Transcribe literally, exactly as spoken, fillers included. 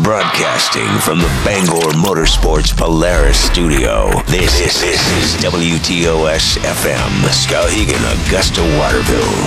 Broadcasting from the Bangor Motorsports Polaris studio, this, this, this is W T O S F M, Skowhegan, Augusta, Waterville.